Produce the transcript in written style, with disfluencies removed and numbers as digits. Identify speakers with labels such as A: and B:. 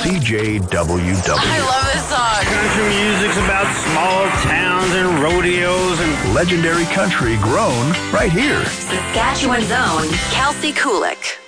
A: CJWW.
B: I love this song.
C: Country music's about small towns and rodeos and
A: Legendary country grown right here.
B: Saskatchewan's own Kelsey Kulik.